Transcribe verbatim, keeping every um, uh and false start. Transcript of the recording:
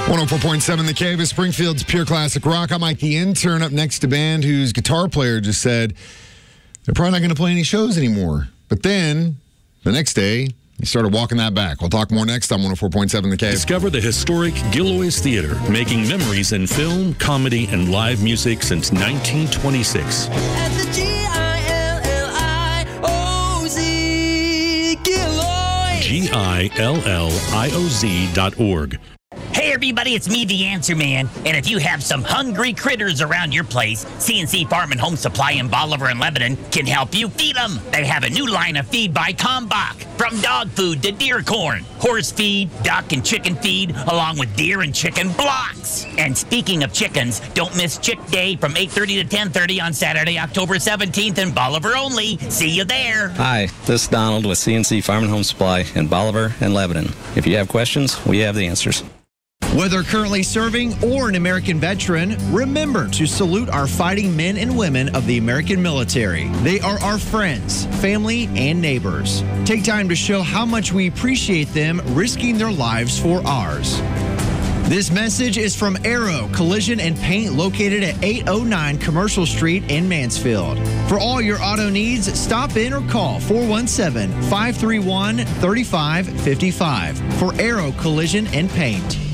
one oh four point seven The Cave is Springfield's Pure Classic Rock. I'm Mike, the intern, up next to band whose guitar player just said they're probably not going to play any shows anymore. But then, the next day, he started walking that back. We'll talk more next on one oh four point seven The Cave. Discover the historic Gilloy's Theater, making memories in film, comedy, and live music since nineteen twenty-six. At the G I L L I O Z, Gilloy. G I L L I O Z dot org. Hey everybody, it's me, the Answer Man. And if you have some hungry critters around your place, C N C Farm and Home Supply in Bolivar and Lebanon can help you feed them. They have a new line of feed by Kalmbach. From dog food to deer corn, horse feed, duck and chicken feed, along with deer and chicken blocks. And speaking of chickens, don't miss Chick Day from eight thirty to ten thirty on Saturday, October seventeenth in Bolivar only. See you there. Hi, this is Donald with C N C Farm and Home Supply in Bolivar and Lebanon. If you have questions, we have the answers. Whether currently serving or an American veteran, remember to salute our fighting men and women of the American military. They are our friends, family, and neighbors. Take time to show how much we appreciate them risking their lives for ours. This message is from Aero Collision and Paint, located at eight oh nine Commercial Street in Mansfield. For all your auto needs, stop in or call four one seven, five three one, three five five five for Aero Collision and Paint.